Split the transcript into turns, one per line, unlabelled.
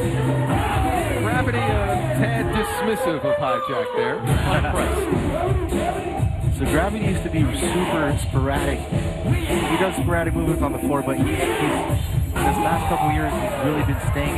Gravity a tad dismissive of Hijack there. Unimpressed.
So Gravity used to be super sporadic. He does sporadic movements on the floor, but he's this last couple years he's really been staying